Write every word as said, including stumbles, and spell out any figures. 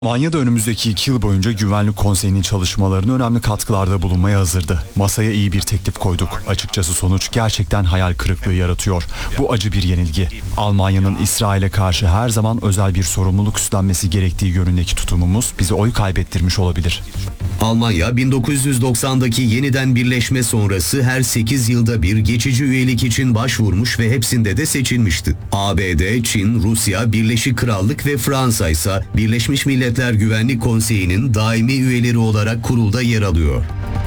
Almanya da önümüzdeki iki yıl boyunca Güvenlik Konseyi'nin çalışmalarına önemli katkılarda bulunmaya hazırdı. Masaya iyi bir teklif koyduk. Açıkçası sonuç gerçekten hayal kırıklığı yaratıyor. Bu acı bir yenilgi. Almanya'nın İsrail'e karşı her zaman özel bir sorumluluk üstlenmesi gerektiği yönündeki tutumumuz bize oy kaybettirmiş olabilir. Almanya bin dokuz yüz doksandaki yeniden birleşme sonrası her sekiz yılda bir geçici üyelik için başvurmuş ve hepsinde de seçilmişti. A B D, Çin, Rusya, Birleşik Krallık ve Fransa ise Birleşmiş Milletler Güvenlik Konseyi'nin daimi üyeleri olarak kurulda yer alıyor.